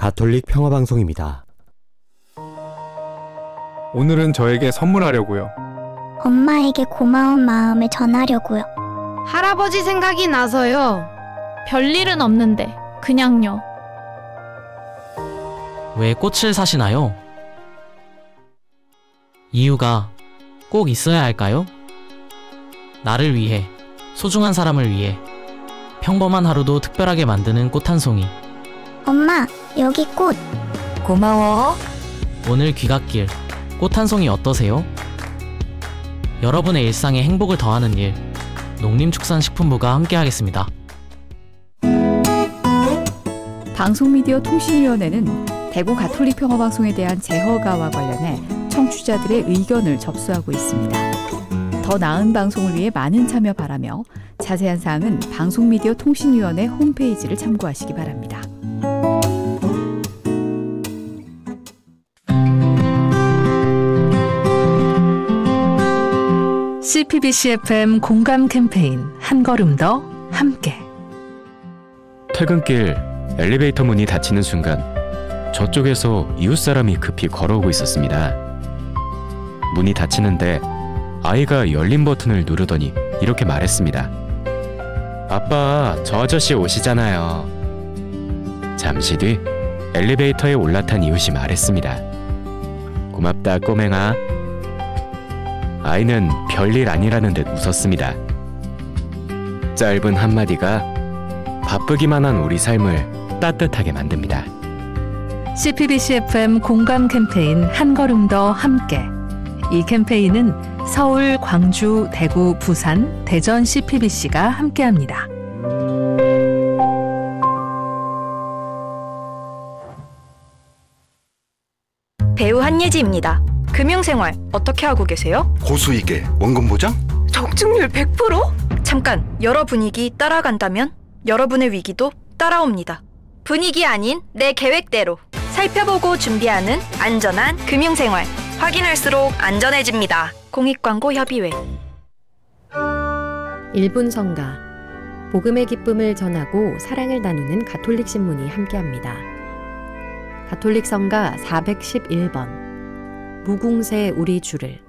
가톨릭 평화방송입니다. 오늘은 저에게 선물하려고요. 엄마에게 고마운 마음을 전하려고요. 할아버지 생각이 나서요. 별일은 없는데 그냥요. 왜 꽃을 사시나요? 이유가 꼭 있어야 할까요? 나를 위해, 소중한 사람을 위해 평범한 하루도 특별하게 만드는 꽃 한 송이. 엄마, 여기 꽃. 고마워. 오늘 귀갓길 꽃 한 송이 어떠세요? 여러분의 일상에 행복을 더하는 일, 농림축산식품부가 함께하겠습니다. 방송미디어통신위원회는 대구 가톨릭 평화방송에 대한 재허가와 관련해 청취자들의 의견을 접수하고 있습니다. 더 나은 방송을 위해 많은 참여 바라며 자세한 사항은 방송미디어통신위원회 홈페이지를 참고하시기 바랍니다. CPBC-FM 공감 캠페인 한 걸음 더 함께. 퇴근길 엘리베이터 문이 닫히는 순간 저쪽에서 이웃사람이 급히 걸어오고 있었습니다. 문이 닫히는데 아이가 열린 버튼을 누르더니 이렇게 말했습니다. 아빠, 저 아저씨 오시잖아요. 잠시 뒤 엘리베이터에 올라탄 이웃이 말했습니다. 고맙다, 꼬맹아. 아이는 별일 아니라는 듯 웃었습니다. 짧은 한마디가 바쁘기만 한 우리 삶을 따뜻하게 만듭니다. CPBC-FM 공감 캠페인 한 걸음 더 함께. 이 캠페인은 서울, 광주, 대구, 부산, 대전 CPBC가 함께합니다. 배우 한예지입니다. 금융생활 어떻게 하고 계세요? 고수익에 원금 보장? 적중률 100%? 잠깐, 여러 분위기 따라간다면 여러분의 위기도 따라옵니다. 분위기 아닌 내 계획대로 살펴보고 준비하는 안전한 금융생활. 확인할수록 안전해집니다. 공익광고협의회. 1분 성가, 복음의 기쁨을 전하고 사랑을 나누는 가톨릭 신문이 함께합니다. 가톨릭 성가 411번, 무궁세 우리 주를.